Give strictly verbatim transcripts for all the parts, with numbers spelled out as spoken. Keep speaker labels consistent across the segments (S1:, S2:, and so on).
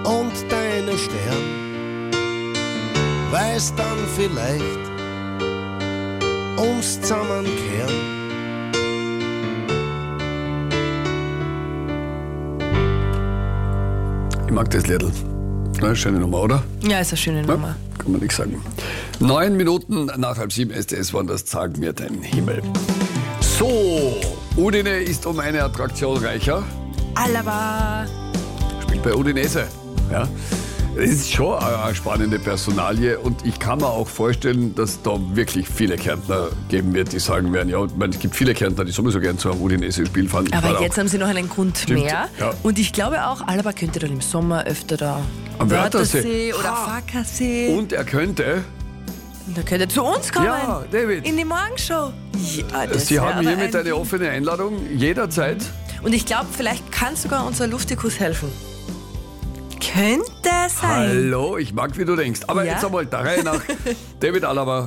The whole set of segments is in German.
S1: und deine Stern, weiß dann vielleicht ums Zusammenkehren.
S2: Ich mag das Liedl. Na, schöne Nummer, oder?
S3: Ja, ist eine schöne
S2: Ja,
S3: Nummer.
S2: kann man nichts sagen. Neun Minuten nach halb sieben S D S waren das Sag mir dein Himmel. So, Udine ist um eine Attraktion reicher.
S3: Alaba.
S2: Spielt bei Udinese. Ja. Es ist schon eine spannende Personalie und ich kann mir auch vorstellen, dass da wirklich viele Kärntner geben wird, die sagen werden, ja, ich meine, es gibt viele Kärntner, die sowieso gerne zu einem Udinese-Spiel fahren. Ich
S3: Aber
S2: war
S3: jetzt
S2: auch.
S3: haben sie noch einen Grund
S2: Stimmt,
S3: mehr.
S2: ja.
S3: Und ich glaube auch, Alaba könnte dann im Sommer öfter da
S2: Am Wörthersee.
S3: oder
S2: Ah.
S3: Farkasee.
S2: Und er könnte,
S3: Und da könnte er zu uns kommen.
S2: ja, David,
S3: In die Morgenshow. Ja, das
S2: Sie
S3: wäre
S2: haben
S3: aber
S2: hiermit
S3: ein-
S2: eine offene Einladung, jederzeit.
S3: Und ich glaube, vielleicht kann sogar unser Luftikus helfen. Könnte sein.
S2: Hallo, ich mag, wie du denkst. Aber
S3: Ja?
S2: jetzt einmal der Reihe nach. David Alaba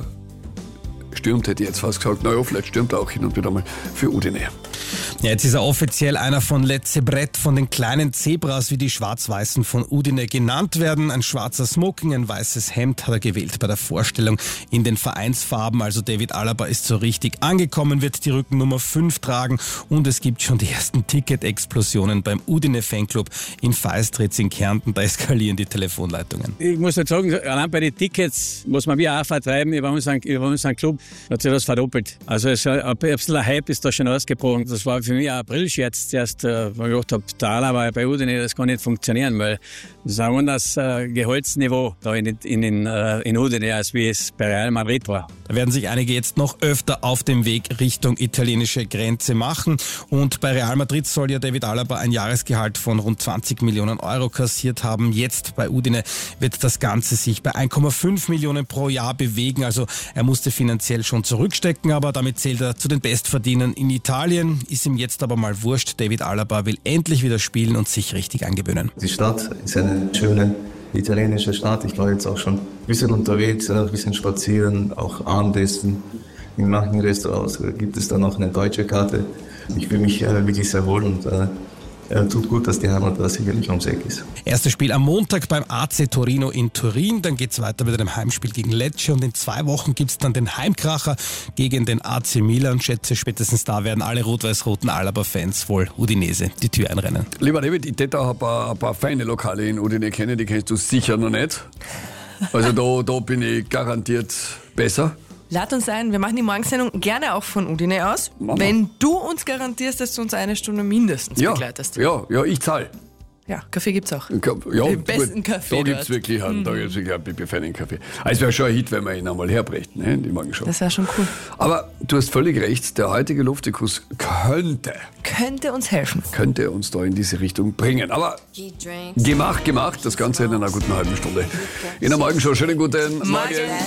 S2: stürmt, hätte ich jetzt fast gesagt. Naja, vielleicht stürmt er auch hin und wieder mal für Udine.
S4: Ja, jetzt ist er offiziell einer von Letze Brett, von den kleinen Zebras, wie die Schwarz-Weißen von Udine genannt werden. Ein schwarzer Smoking, ein weißes Hemd hat er gewählt bei der Vorstellung in den Vereinsfarben. Also David Alaba ist so richtig angekommen, wird die Rückennummer fünf tragen und es gibt schon die ersten Ticket-Explosionen beim Udine-Fanclub in Feistritz in Kärnten. Da eskalieren die Telefonleitungen.
S5: Ich muss jetzt sagen, allein bei den Tickets muss man wie auch vertreiben. Über unseren, über unseren Club hat sich das verdoppelt. Also es, ein bisschen ein Hype ist da schon ausgebrochen. Das war für mich ein Aprilscherz zuerst, äh, weil ich gedacht habe, der Alaba bei Udine, das kann nicht funktionieren, weil das ist ein anderes äh, Gehaltsniveau da in, in, in, äh, in Udine, als wie es bei Real Madrid war.
S4: Da werden sich einige jetzt noch öfter auf dem Weg Richtung italienische Grenze machen. Und bei Real Madrid soll ja David Alaba ein Jahresgehalt von rund zwanzig Millionen Euro kassiert haben. Jetzt bei Udine wird das Ganze sich bei eins Komma fünf Millionen pro Jahr bewegen. Also er musste finanziell schon zurückstecken, aber damit zählt er zu den Bestverdienern in Italien. Ist ihm jetzt aber mal wurscht. David Alaba will endlich wieder spielen und sich richtig angewöhnen.
S6: Die Stadt ist eine schöne italienische Stadt. Ich war jetzt auch schon ein bisschen unterwegs, ein bisschen spazieren, auch Abendessen. In manchen Restaurants gibt es dann auch eine deutsche Karte. Ich fühle mich äh, wirklich sehr wohl und äh, äh, tut gut, dass die Heimat da sicherlich ums Eck ist.
S4: Erstes Spiel am Montag beim A C Torino in Turin. Dann geht's weiter mit einem Heimspiel gegen Lecce und in zwei Wochen gibt's dann den Heimkracher gegen den A C Milan. Schätze, spätestens da werden alle rot-weiß-roten Alaba-Fans wohl Udinese die Tür einrennen.
S2: Lieber David, ich hätte auch ein paar, ein paar feine Lokale in Udine kennen, die kennst du sicher noch nicht. Also da, da bin ich garantiert besser.
S3: Lad uns ein, wir machen die Morgensendung gerne auch von Udine aus,
S2: Mama.
S3: wenn du uns garantierst, dass du uns eine Stunde mindestens
S2: Ja,
S3: begleitest.
S2: ja, ja, ich zahle.
S3: Ja, Kaffee gibt's auch.
S2: Ja,
S3: Den besten
S2: gut,
S3: Kaffee
S2: Da gibt es
S3: dort.
S2: wirklich einen, da gibt's wirklich einen pipi-feinen Kaffee. Also es wäre schon ein Hit, wenn wir ihn einmal herbrächten, ne, die Morgenshow.
S3: Das wäre schon cool.
S2: Aber du hast völlig recht, der heutige Luftikus könnte,
S3: Könnte uns helfen.
S2: könnte uns da in diese Richtung bringen. Aber gemacht, gemacht, das Ganze in einer guten halben Stunde. In der Morgenshow, schönen guten Morgen.
S3: Morgen.